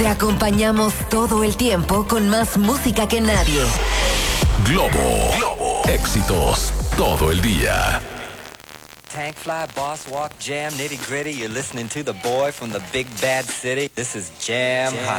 Te acompañamos todo el tiempo con más música que nadie. Globo. Éxitos todo el día. Tank Fly, Boss Walk, Jam, Nitty Gritty. You're listening to the boy from the big bad city. This is Jam Hot.